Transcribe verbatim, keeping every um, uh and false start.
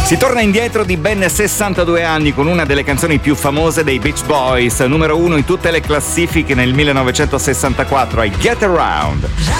Si torna indietro di ben sessantadue anni con una delle canzoni più famose dei Beach Boys, numero uno in tutte le classifiche nel millenovecentosessantaquattro, I Get Around.